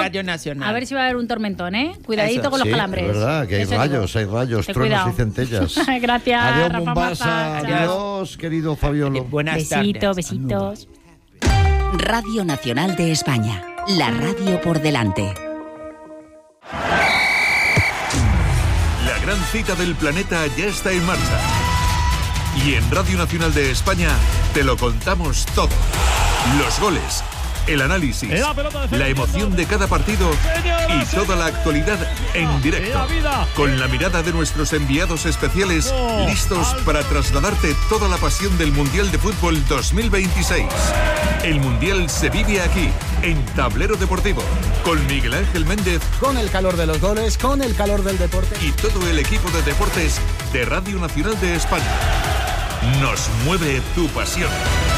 Radio Nacional. A ver si va a haber un tormentón, ¿eh? Cuidadito Eso. con los Sí, calambres. es verdad, que hay Eso rayos, Ten truenos cuidado. y centellas. Gracias, Adiós, Rafa Mombasa. Maza. Chao. Adiós, querido Fabiolo. Buenas Besitos, tardes. besitos. Radio Nacional de España. La radio por delante. La gran cita del planeta ya está en marcha. Y en Radio Nacional de España te lo contamos todo. Los goles, el análisis, la emoción de cada partido y toda la actualidad en directo. Con la mirada de nuestros enviados especiales, listos para trasladarte toda la pasión del Mundial de Fútbol 2026. El Mundial se vive aquí, en Tablero Deportivo, con Miguel Ángel Méndez. Con el calor de los goles, con el calor del deporte. Y todo el equipo de deportes de Radio Nacional de España. Nos mueve tu pasión.